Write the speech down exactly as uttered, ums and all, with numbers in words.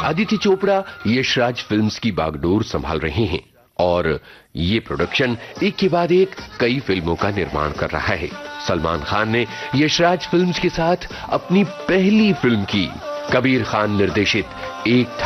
Aditya Chopra Yashraj films की बागडोर संभाल रहे हैं और ये प्रोडक्शन एक के बाद एक कई फिल्मों का निर्माण कर रहा है। सलमान खान ने यशराज फिल्म्स के साथ अपनी पहली फिल्म की। कबीर खान निर्देशित एक